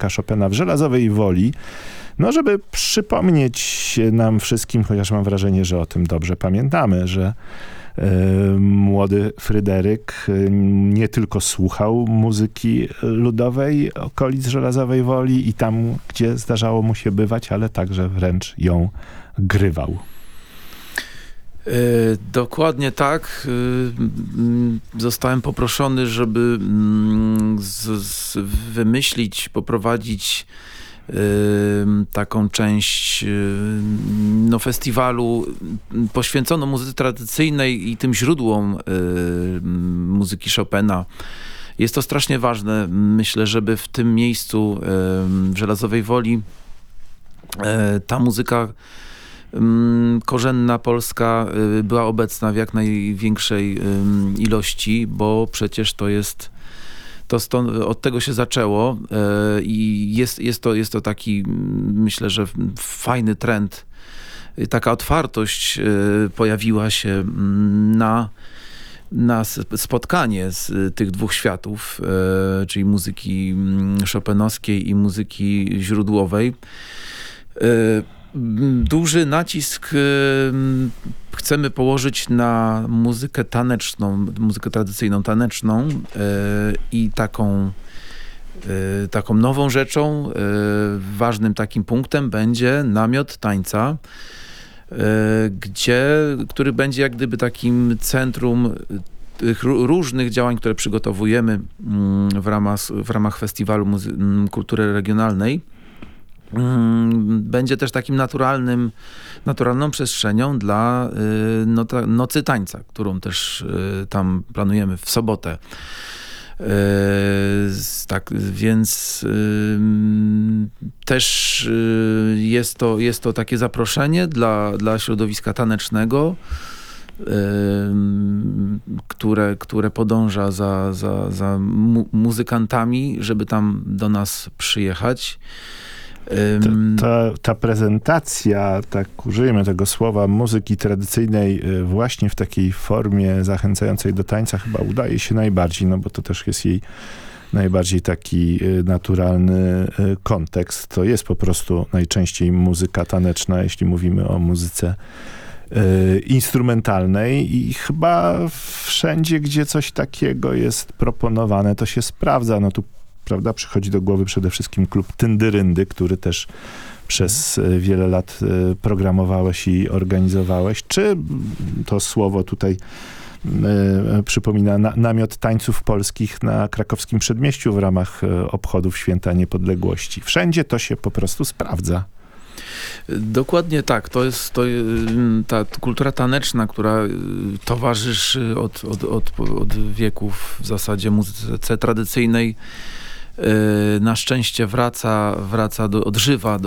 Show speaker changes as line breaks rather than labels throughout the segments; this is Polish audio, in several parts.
muzyka Chopina w Żelazowej Woli, no żeby przypomnieć nam wszystkim, chociaż mam wrażenie, że o tym dobrze pamiętamy, że młody Fryderyk nie tylko słuchał muzyki ludowej okolic Żelazowej Woli i tam, gdzie zdarzało mu się bywać, ale także wręcz ją grywał.
Dokładnie tak. Zostałem poproszony, żeby wymyślić, poprowadzić taką część festiwalu poświęconą muzyce tradycyjnej i tym źródłom muzyki Chopina. Jest to strasznie ważne, myślę, żeby w tym miejscu w Żelazowej Woli ta muzyka korzenna polska była obecna w jak największej ilości, bo przecież od tego się zaczęło i jest to taki, myślę, że fajny trend. Taka otwartość pojawiła się na spotkanie z tych dwóch światów, czyli muzyki chopinowskiej i muzyki źródłowej. Duży nacisk chcemy położyć na muzykę taneczną, muzykę tradycyjną taneczną i taką nową rzeczą, ważnym takim punktem będzie namiot tańca, który będzie jak gdyby takim centrum tych różnych działań, które przygotowujemy w ramach Festiwalu Kultury Regionalnej. Będzie też takim naturalną przestrzenią dla Nocy Tańca, którą też tam planujemy w sobotę. Tak, więc też jest to takie zaproszenie dla środowiska tanecznego, które podąża za muzykantami, żeby tam do nas przyjechać.
Ta prezentacja, tak użyjemy tego słowa, muzyki tradycyjnej właśnie w takiej formie zachęcającej do tańca chyba udaje się najbardziej, no bo to też jest jej najbardziej taki naturalny kontekst. To jest po prostu najczęściej muzyka taneczna, jeśli mówimy o muzyce instrumentalnej i chyba wszędzie, gdzie coś takiego jest proponowane, to się sprawdza. No tu, prawda, przychodzi do głowy przede wszystkim klub Tyndyryndy, który też przez wiele lat programowałeś i organizowałeś. Czy to słowo tutaj przypomina namiot tańców polskich na krakowskim Przedmieściu w ramach obchodów Święta Niepodległości? Wszędzie to się po prostu sprawdza.
Dokładnie tak. To jest ta kultura taneczna, która towarzyszy od wieków w zasadzie muzyce tradycyjnej. Na szczęście wraca odżywa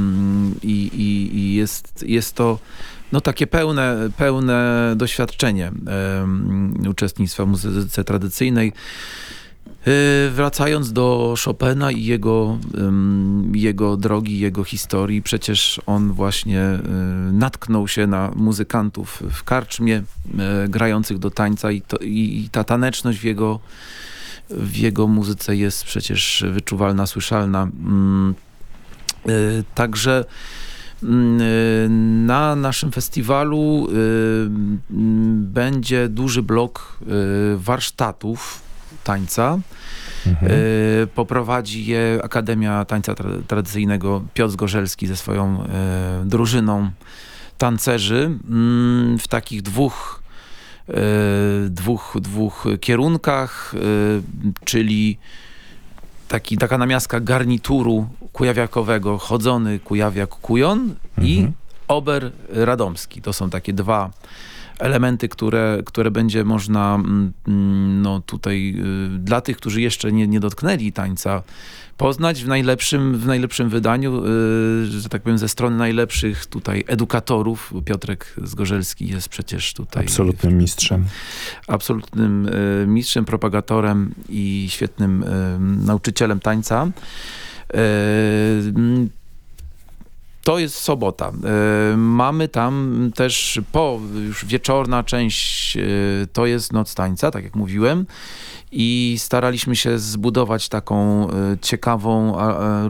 i jest to takie pełne doświadczenie uczestnictwa w muzyce tradycyjnej. Wracając do Chopina i jego drogi, jego historii, przecież on właśnie natknął się na muzykantów w karczmie grających do tańca i ta taneczność w jego muzyce jest przecież wyczuwalna, słyszalna. Także na naszym festiwalu będzie duży blok warsztatów tańca. Poprowadzi je Akademia Tańca Tradycyjnego Piotr Zgorzelski ze swoją drużyną tancerzy w takich dwóch kierunkach, czyli taka namiastka garnituru kujawiakowego, chodzony kujawiak-kujon i ober radomski. To są takie dwa elementy, które będzie można tutaj dla tych, którzy jeszcze nie dotknęli tańca, poznać w najlepszym wydaniu, że tak powiem, ze strony najlepszych tutaj edukatorów. Piotrek Zgorzelski jest przecież tutaj
absolutnym mistrzem.
Absolutnym mistrzem, propagatorem i świetnym nauczycielem tańca. To jest sobota. Mamy tam też już wieczorna część, to jest Noc Tańca, tak jak mówiłem. I staraliśmy się zbudować taką ciekawą,